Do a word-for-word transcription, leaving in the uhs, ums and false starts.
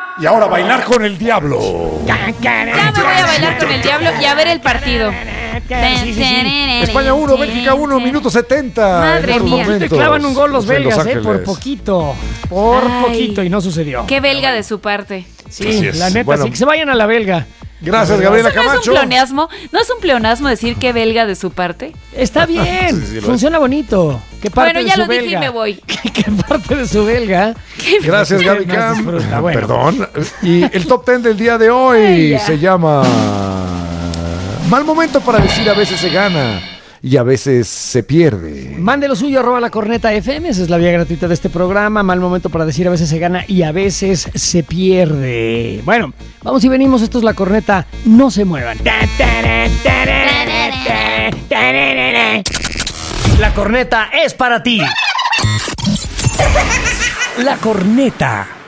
Y ahora bailar con el diablo. Ya me voy a bailar con el diablo y a ver el partido. Sí, sí, sí. España uno, Bélgica uno, minuto setenta. Madre mía. Te clavan un gol los belgas, eh, por Ángeles. poquito. Por Ay. poquito y no sucedió. Qué belga de su parte. Sí, Así es. la neta, Bueno. sí, que se vayan a la belga. Gracias, Gabriela ¿Eso no es un Camacho. pleonasmo? ¿No es un pleonasmo decir qué belga de su parte? Está bien, Sí, sí, lo funciona bonito. ¿Qué parte Bueno, de ya su lo dije belga? y me voy. ¿Qué, qué parte de su belga? Gracias, Gaby Más Cam. disfruta, bueno. Perdón. Y el top ten del día de hoy Ay, ya. se llama Mal momento para decir a veces se gana y a veces se pierde. Mande lo suyo, arroba la corneta F M, esa es la vía gratuita de este programa. Mal momento para decir a veces se gana y a veces se pierde. Bueno, vamos y venimos, esto es la corneta, no se muevan. La corneta es para ti. La corneta.